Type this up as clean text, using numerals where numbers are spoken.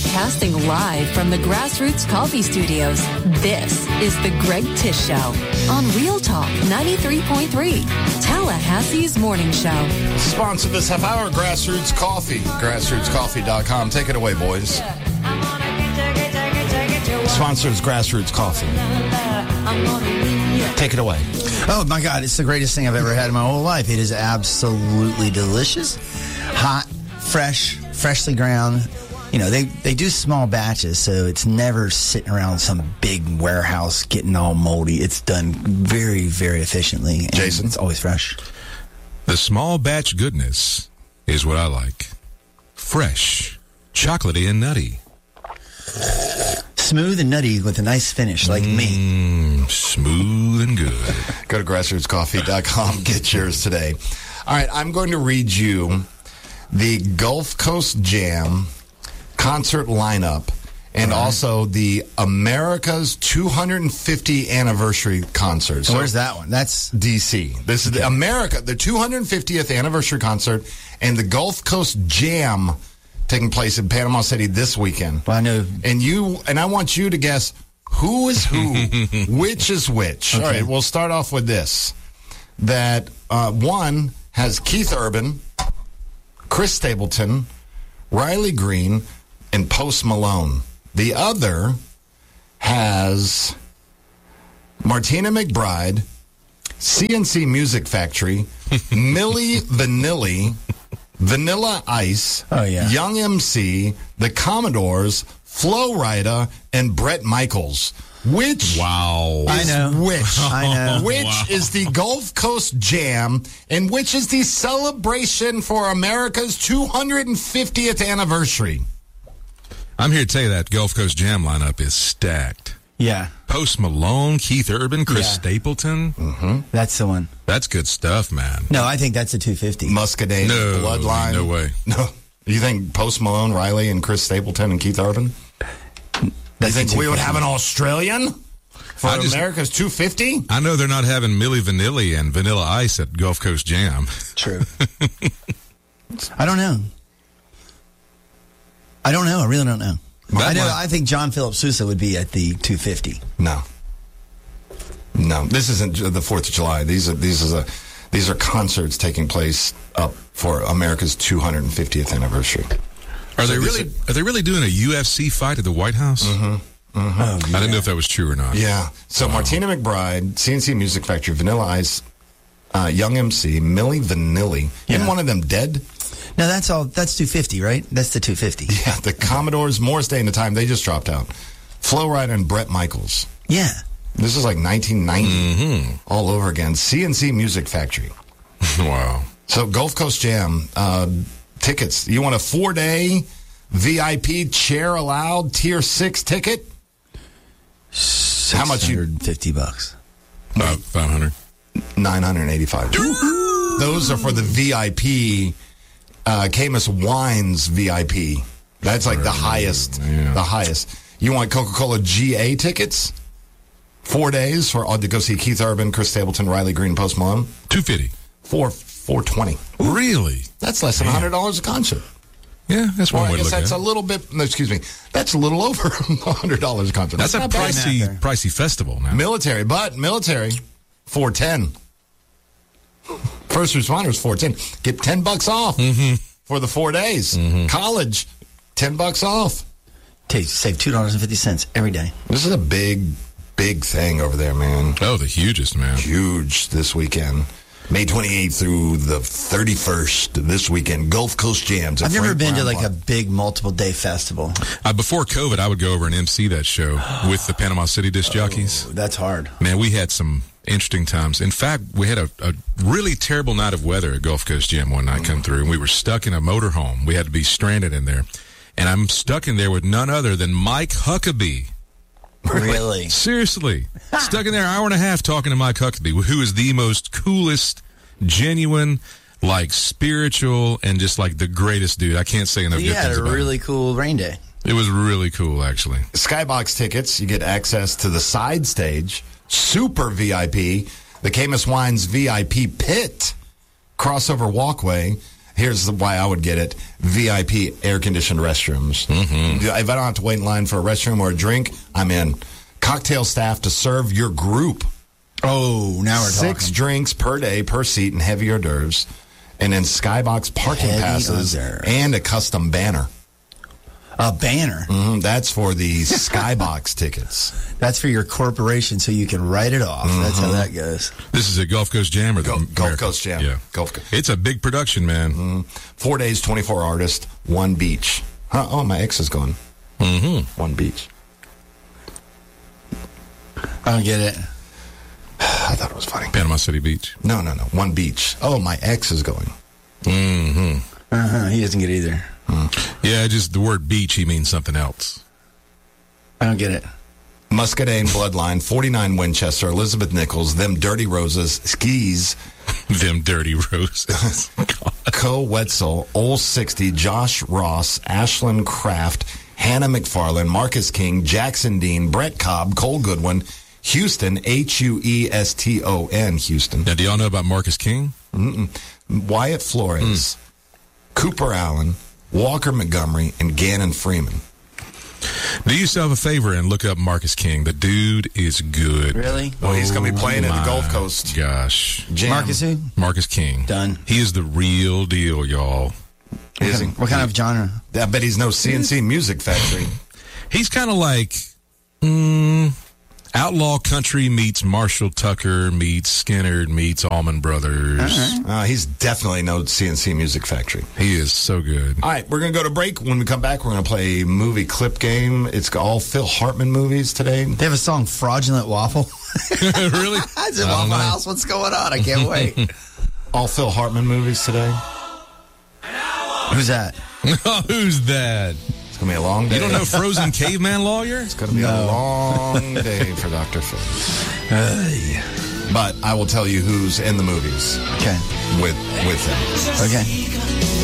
Broadcasting live from the Grassroots Coffee Studios, this is The Greg Tish Show on Real Talk 93.3, Tallahassee's morning show. Sponsor this half hour, Grassroots Coffee, grassrootscoffee.com. Take it away, boys. Sponsors Grassroots Coffee. Take it away. Oh, my God. It's the greatest thing I've ever had in my whole life. It is absolutely delicious. Hot, fresh, freshly ground. You know, they do small batches, so it's never sitting around some big warehouse getting all moldy. It's done very, very efficiently. And Jason? It's always fresh. The small batch goodness is what I like. Fresh, chocolatey and nutty. Smooth and nutty with a nice finish, like me. Smooth and good. Go to grassrootscoffee.com. Get yours today. All right, I'm going to read you the Gulf Coast Jam concert lineup and also the America's 250 anniversary concert. So where's that one? That's D.C. This is the 250th anniversary concert and the Gulf Coast Jam taking place in Panama City this weekend. Well, I know. And I want you to guess who is who, which is which. Okay. All right, we'll start off with this. That one has Keith Urban, Chris Stapleton, Riley Green, and Post Malone. The other has Martina McBride, CNC Music Factory, Milli Vanilli, Vanilla Ice, Young MC, The Commodores, Flo Rida, and Bret Michaels. Which Wow. I know. Which? I know. Which is the Gulf Coast Jam, and which is the celebration for America's 250th anniversary? I'm here to tell you that Gulf Coast Jam lineup is stacked. Yeah, Post Malone, Keith Urban, Chris Yeah. Stapleton. that's the one. That's good stuff, man. No, I think that's a 250. Muscadine, No, Bloodline. no way. No. You think Post Malone, Riley, and Chris Stapleton and Keith Urban? That's You a think we would 250. have an Australian for I just- America's 250? I know they're not having Milli Vanilli and Vanilla Ice at Gulf Coast Jam. True. I don't know. I really don't know. That might- I think John Philip Sousa would be at the 250. No. This isn't the 4th of July. These are concerts taking place up for America's 250th anniversary. Are they really doing a UFC fight at the White House? Oh, I didn't know if that was true or not. Yeah. So Martina McBride, CNC Music Factory, Vanilla Ice, Young MC, Milli Vanilli. Isn't one of them dead? No, that's 250, right? That's the 250. Yeah. The Commodores, Morris Day and the Time, they just dropped out. Flo Rida and Bret Michaels. Yeah. This is like 1990 all over again. CNC Music Factory. Wow. So Gulf Coast Jam tickets. You want a 4-day VIP chair allowed Tier 6 ticket? How much you? $650. About 500. $985. Those are for the VIP. Camus Wines VIP. That's like the highest. Yeah. The highest. You want Coca-Cola GA tickets? 4 days to go see Keith Urban, Chris Stapleton, Riley Green, Post Malone. $250. $420. Really? That's less than $100 a concert. Yeah, that's one Well, I way to guess look that's at a it. little bit. No, excuse me. That's a little over $100 a concert. That's a not bad. pricey festival now. Military, $410. First responders, $410. Get $10 off for the 4 days. College, $10 off. Save $2.50 every day. This is a big thing over there, man. Oh, the hugest, man. Huge this weekend. May 28th through the 31st this weekend. Gulf Coast Jams. I've never been to like a big multiple day festival. Before COVID, I would go over and MC that show with the Panama City disc jockeys. That's hard. Man, we had some interesting times. In fact, we had a really terrible night of weather at Gulf Coast Jam one night come through, and we were stuck in a motorhome. We had to be stranded in there. And I'm stuck in there with none other than Mike Huckabee. Really? Seriously. Stuck in there an hour and a half talking to Mike Huckabee, who is the most coolest, genuine, like spiritual, and just like the greatest dude. I can't say enough You good had things a about really him. cool rain day. It was really cool, actually. Skybox tickets, you get access to the side stage, super VIP, the Camus Wines VIP pit, crossover walkway, here's why I would get it. VIP air-conditioned restrooms. Mm-hmm. If I don't have to wait in line for a restroom or a drink, I'm in. Cocktail staff to serve your group. Oh, now we're talking. 6 drinks per day per seat and heavy hors d'oeuvres. And then Skybox parking Heavy passes hors d'oeuvres. and a custom banner. A banner. Mm-hmm. That's for the Skybox tickets. That's for your corporation so you can write it off. That's how that goes. This is a Gulf Coast Jam or the Gulf American? Coast Jam. Yeah. Gulf Coast. It's a big production, man. 4 days, 24 artists, 1 beach. Huh? Oh, my ex is gone. Mm-hmm. 1 beach. I don't get it. I thought it was funny. Panama City Beach. No. 1 beach. Oh, my ex is going. Mm-hmm. He doesn't get it either. Yeah, just the word beach, he means something else. I don't get it. Muscadine Bloodline, 49 Winchester, Elizabeth Nichols, Them Dirty Roses, Skis, Them dirty roses. Co Wetzel, Ole 60, Josh Ross, Ashlyn Kraft, Hannah McFarland, Marcus King, Jackson Dean, Brett Cobb, Cole Goodwin, Houston, Hueston, Houston. Now, do y'all know about Marcus King? Wyatt Flores, Cooper Allen, Walker Montgomery, and Gannon Freeman. Do yourself a favor and look up Marcus King. The dude is good. Really? Well, he's going to be playing at the my Gulf Coast Gosh. Jam. Marcus who? Marcus King. Done. He is the real deal, y'all. Is he? What kind of genre? I bet he's no CNC Music Factory. He's kind of like Outlaw Country meets Marshall Tucker meets Skinner meets Allman Brothers. He's definitely no CNC Music Factory. He is so good. All right, we're going to go to break. When we come back, we're going to play movie clip game. It's all Phil Hartman movies today. They have a song, Fraudulent Waffle. Really? I said, Waffle House, what's going on? I can't wait. All Phil Hartman movies today. Who's that? Who's that? It's going to be a long day. You don't know Frozen Caveman Lawyer? It's going to be a long day for Dr. Phil. But I will tell you who's in the movies Okay. with him. Okay.